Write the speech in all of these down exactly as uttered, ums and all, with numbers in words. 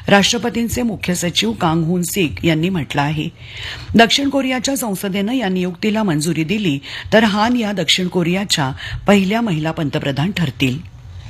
राष्ट्रपतींचे मुख्य सचिव कांग हुन सिक यांनी म्हटलं आहे. दक्षिण कोरियाच्या संसदेनं या नियुक्तीला मंजुरी दिली तर हान या दक्षिण कोरियाच्या पहिल्या महिला पंतप्रधान ठरतील.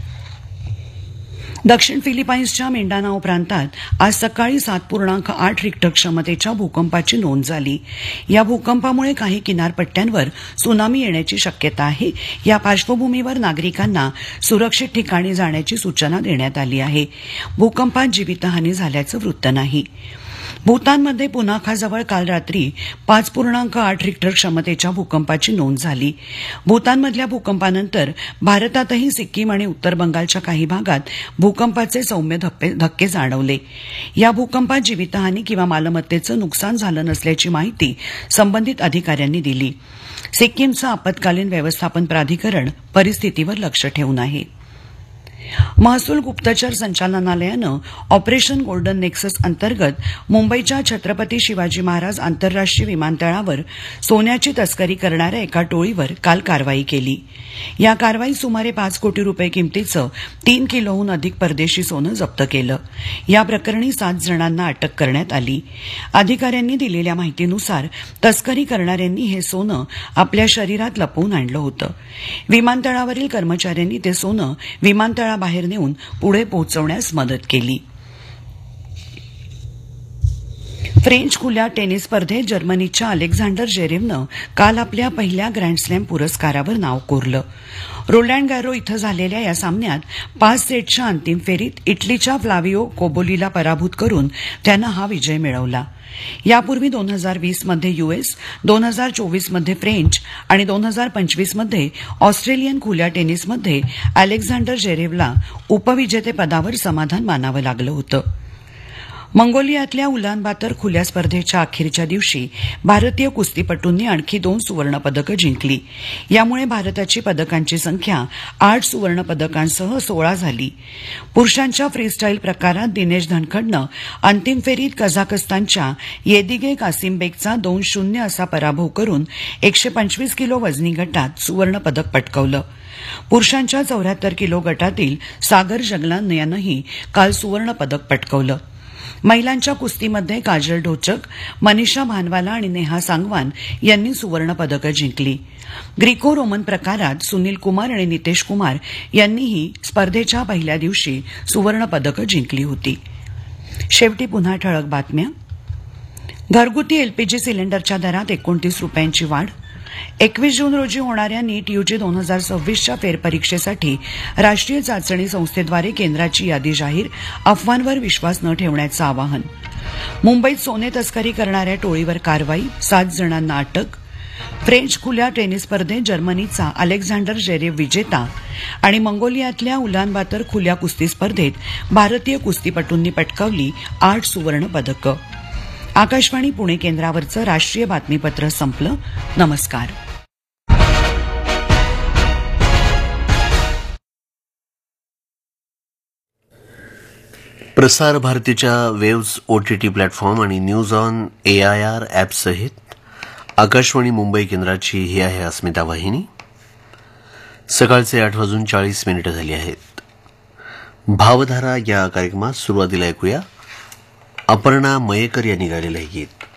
दक्षिण फिलिपाईन्सच्या मिंडानाओ प्रांतात आज सकाळी सात पूर्णांक आठ रिक्टर क्षमतेच्या भूकंपाची नोंद झाली. या भूकंपामुळे काही किनारपट्ट्यांवर सुनामी येण्याची शक्यता आहे. या पार्श्वभूमीवर नागरिकांना सुरक्षित ठिकाणी जाण्याची सूचना देण्यात आली आहे. भूकंपात जीवितहानी झाल्याचं वृत्त नाही. भूतानमध्ये पुनाखाजवळ काल रात्री पाच पूर्णांक आठ रिक्टर क्षमतेच्या भूकंपाची नोंद झाली. भूतानमधल्या भूकंपानंतर भारतातही सिक्कीम आणि उत्तर बंगालच्या काही भागात भूकंपाचे सौम्य धक्के जाणवले. या भूकंपात जीवितहानी किंवा मालमत्तेचं नुकसान झालं नसल्याची माहिती संबंधित अधिकाऱ्यांनी दिली. सिक्कीमचं आपत्कालीन व्यवस्थापन प्राधिकरण परिस्थितीवर लक्ष ठेवून आहे. महसूल गुप्तचर संचालनालयानं ऑपरेशन गोल्डन नेक्सस अंतर्गत मुंबईच्या छत्रपती शिवाजी महाराज आंतरराष्ट्रीय विमानतळावर सोन्याची तस्करी करणाऱ्या एका टोळीवर काल कारवाई केली. या कारवाईत सुमारे पाच कोटी रुपये किमतीचं तीन किलोहून अधिक परदेशी सोनं जप्त केलं. या प्रकरणी सात जणांना अटक करण्यात आली. अधिकाऱ्यांनी दिलेल्या माहितीनुसार तस्करी करणाऱ्यांनी हे सोनं आपल्या शरीरात लपवून आणलं होतं. विमानतळावरील कर्मचाऱ्यांनी ते सोनं विमानतळा बाहेर नेऊन पुढे पोहोचवण्यास मदत केली. फ्रेंच खुल्या टेनिस स्पर्धेत जर्मनीच्या अलेक्झांडर जेरेवनं काल आपल्या पहिल्या ग्रँडस्लॅम पुरस्कारावर नाव कोरलं. रोलँड गॅरो इथं झालेल्या या सामन्यात पाच सेटच्या अंतिम फेरीत इटलीच्या फ्लाविओ कोबोलीला पराभूत करून त्यानं हा विजय मिळवला. यापूर्वी दोन हजार वीस मध्ये युएस, दोन हजार चोवीस मध्ये फ्रेंच आणि दोन हजार पंचवीस मध्ये ऑस्ट्रेलियन खुल्या टेनिसमध्ये अलेक्झांडर जेरेवला उपविजेतेपदावर समाधान मानावं लागलं होतं. मंगोलियातल्या उलान बातर खुल्या स्पर्धेच्या अखेरच्या दिवशी भारतीय कुस्तीपटूंनी आणखी दोन सुवर्णपदकं जिंकली. यामुळे भारताची पदकांची संख्या आठ सुवर्णपदकांसह सोळा झाली. पुरुषांच्या फ्रीस्टाईल प्रकारात दिनेश धनखडनं अंतिम फेरीत कझाकस्तानच्या येदिगे कासिमबेकचा दोन शून्य असा पराभव करून एकशे पंचवीस किलो वजनी गटात सुवर्णपदक पटकावलं. पुरुषांच्या चौऱ्याहत्तर किलो गटातील सागर जगलान यानंही काल सुवर्णपदक पटकावलं. महिलांच्या कुस्तीमध्ये काजल ढोचक, मनीषा भानवाला आणि नेहा सांगवान यांनी सुवर्ण पदकं जिंकली. ग्रीको रोमन प्रकारात सुनील कुमार आणि नितेश कुमार यांनीही स्पर्धेच्या पहिल्या दिवशी सुवर्ण पदकं जिंकली होती. शेवटी पुन्हा ठळक बातम्या. घरगुती एलपीजी सिलेंडरच्या दरात एकोणतीस रुपयांची वाढ. एकवीस जून रोजी होणाऱ्या नीट यूजी दोन हजार सव्वीसच्या फेरपरीक्षेसाठी राष्ट्रीय चाचणी संस्थेद्वारे केंद्राची यादी जाहीर. अफवांवर विश्वास न ठेवण्याचं आवाहन. मुंबईत सोने तस्करी करणाऱ्या टोळीवर कारवाई, सात जणांना अटक. फ्रेंच खुल्या टेनिस स्पर्धेत जर्मनीचा अलेक्झांडर जेरेव विजेता आणि मंगोलियातल्या उलान बातर खुल्या कुस्ती स्पर्धेत भारतीय कुस्तीपटूंनी पटकावली आठ सुवर्ण पदकं. आकाशवाणी पुणे केंद्रावरचं राष्ट्रीय बातमीपत्र संपलं. नमस्कार. प्रसार भारतीच्या वेव्स ओटीटी प्लॅटफॉर्म आणि news on A I R ॲपसहित Akashvani Mumbai केंद्राची ही आहे अस्मिता वाहिनी. सकाळचे आठ वाजून चाळीस मिनिटं झाली आहेत. भावधारा या कार्यक्रमात सुरुवातीला ऐकूया अपर्णा मयेकर यांनी गायलेलं हे गीत.